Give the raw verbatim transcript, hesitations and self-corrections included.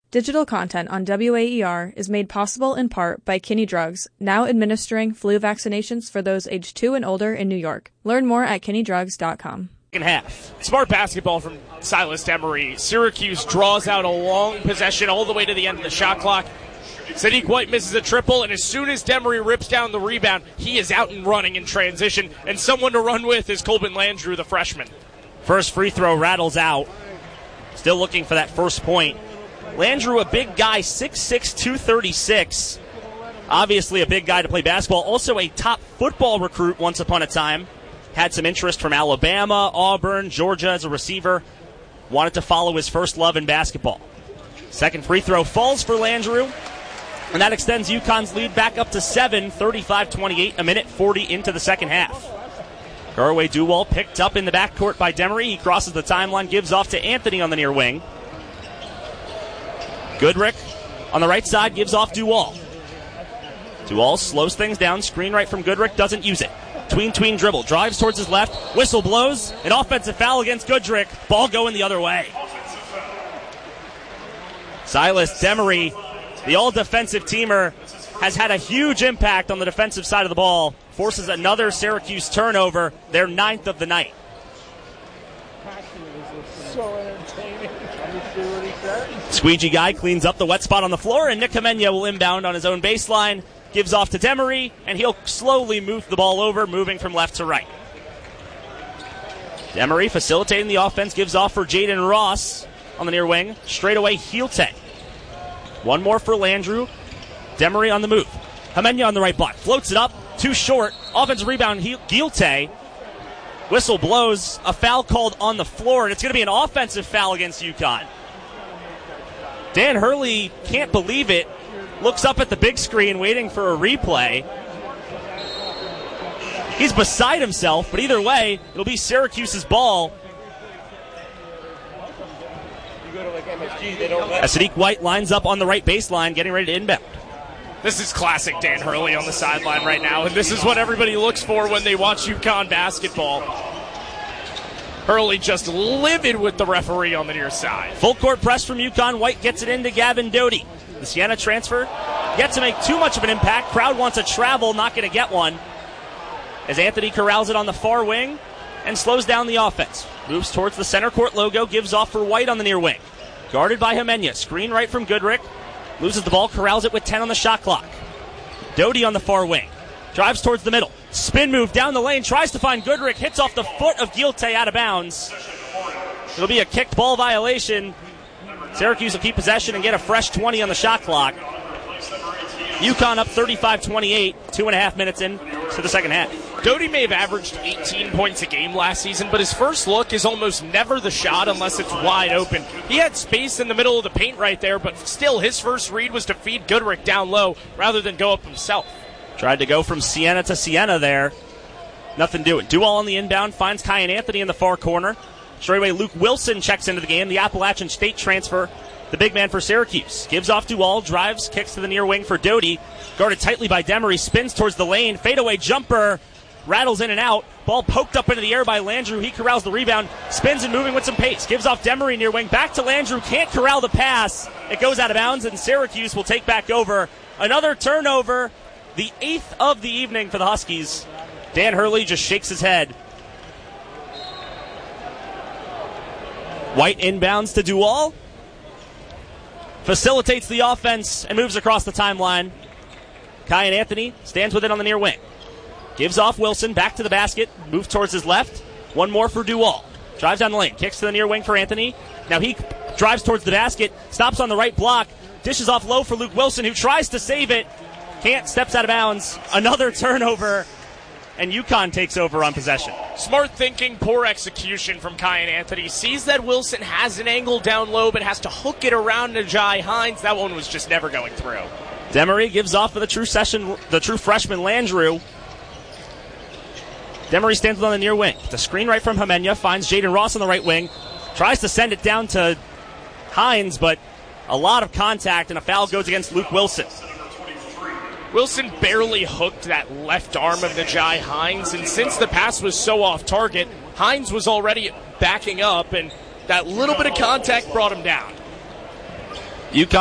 Digital content on W A E R is made possible in part by Kinney Drugs, now administering flu vaccinations for those aged two and older in New York. Learn more at kinney drugs dot com. Second half. Smart basketball from Silas Demery. Syracuse draws out a long possession all the way to the end of the shot clock. Sadiq White misses a triple, and as soon as Demery rips down the rebound, he is out and running in transition, and someone to run with is Colbin Landrew, the freshman. First free throw rattles out. Still looking for that first point. Landrew, a big guy, six six, two thirty-six. Obviously a big guy to play basketball. Also a top football recruit once upon a time. Had some interest from Alabama, Auburn, Georgia as a receiver. Wanted to follow his first love in basketball. Second free throw falls for Landrew. And that extends UConn's lead back up to seven, thirty-five twenty-eight, a minute forty into the second half. Garway Duwall picked up in the backcourt by Demery. He crosses the timeline, gives off to Anthony on the near wing. Goodrick on the right side gives off Duwall. Duwall slows things down. Screen right from Goodrick, doesn't use it. Tween, tween dribble. Drives towards his left. Whistle blows. An offensive foul against Goodrick. Ball going the other way. Silas Demery, the all-defensive teamer, has had a huge impact on the defensive side of the ball. Forces another Syracuse turnover, their ninth of the night. So entertaining. Squeegee guy cleans up the wet spot on the floor, and Nick Kamenya will inbound on his own baseline. Gives off to Demery, and he'll slowly move the ball over, moving from left to right. Demery facilitating the offense, gives off for Jaden Ross on the near wing. Straight away, Heelte. One more for Landrew. Demery on the move. Kamenya on the right block. Floats it up. Too short. Offensive rebound, Heelte. Whistle blows. A foul called on the floor, and it's going to be an offensive foul against UConn. Dan Hurley can't believe it. Looks up at the big screen waiting for a replay. He's beside himself, but either way, it'll be Syracuse's ball. As Sadiq White lines up on the right baseline, getting ready to inbound. This is classic Dan Hurley on the sideline right now, and this is what everybody looks for when they watch UConn basketball. Hurley just livid with the referee on the near side. Full court press from UConn. White gets it into Gavin Doty. The Siena transfer yet to make too much of an impact. Crowd wants a travel, not going to get one. As Anthony corrals it on the far wing and slows down the offense. Moves towards the center court logo, gives off for White on the near wing. Guarded by Kamenya. Screen right from Goodrick. Loses the ball, corrals it with ten on the shot clock. Doty on the far wing. Drives towards the middle. Spin move down the lane. Tries to find Goodrick. Hits off the foot of Heelte out of bounds. It'll be a kicked ball violation. Syracuse will keep possession and get a fresh twenty on the shot clock. UConn up thirty-five twenty-eight, two and a half minutes in to the second half. Doty may have averaged eighteen points a game last season, but his first look is almost never the shot unless it's wide open. He had space in the middle of the paint right there, but still his first read was to feed Goodrick down low rather than go up himself. Tried to go from Siena to Siena there. Nothing doing. Duwall on the inbound, finds Kyan Anthony in the far corner. Straight away, Luke Wilson checks into the game, the Appalachian State transfer, the big man for Syracuse. Gives off Duwall, drives, kicks to the near wing for Doty. Guarded tightly by Demery, spins towards the lane. Fadeaway jumper, rattles in and out. Ball poked up into the air by Landrew. He corrals the rebound, spins and moving with some pace. Gives off Demery near wing, back to Landrew. Can't corral the pass. It goes out of bounds, and Syracuse will take back over. Another turnover, the eighth of the evening for the Huskies. Dan Hurley just shakes his head. White inbounds to Duwall. Facilitates the offense and moves across the timeline. Kyan Anthony stands with it on the near wing. Gives off Wilson, back to the basket, moves towards his left. One more for Duwall. Drives down the lane, kicks to the near wing for Anthony. Now he drives towards the basket, stops on the right block, dishes off low for Luke Wilson, who tries to save it. Can't, steps out of bounds. Another turnover, and UConn takes over on possession. Smart thinking, poor execution from Kyan Anthony. Sees that Wilson has an angle down low, but has to hook it around to Jai Hines. That one was just never going through. Demery gives off for the true session, the true freshman Landrew. Demery stands on the near wing. The screen right from Kamenya, finds Jaden Ross on the right wing. Tries to send it down to Hines, but a lot of contact, and a foul goes against Luke Wilson. Wilson barely hooked that left arm of Najai Hines, and since the pass was so off target, Hines was already backing up, and that little bit of contact brought him down. UConn